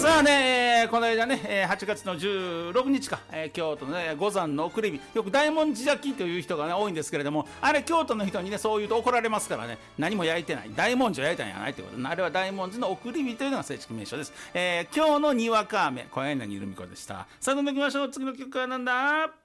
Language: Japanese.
さあね、この間ね、8月の16日か、京都のね、五山の送り火、よく大文字焼きという人がね、多いんですけれども、あれ京都の人にね、そう言うと怒られますからね、何も焼いてない、大文字を焼いたんやないということで、あれは大文字の送り火というのが正式名称です。今日のにわか雨、小柳ルミ子でした。さあ、どんどん行きましょう。次の曲はなんだ。